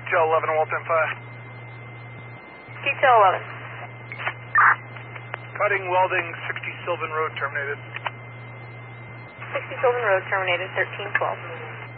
Detail 11, Walton 5. Detail 11. Cutting, welding, 60 Sylvan Road terminated. 60 Sylvan Road terminated, 1312.